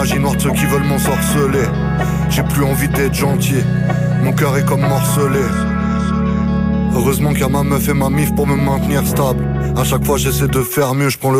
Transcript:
magie noire de ceux qui veulent m'ensorceler. J'ai plus envie d'être gentil, mon cœur est comme morcelé. Heureusement qu'il y a ma meuf et ma mif pour me maintenir stable. À chaque fois j'essaie de faire mieux, je prends le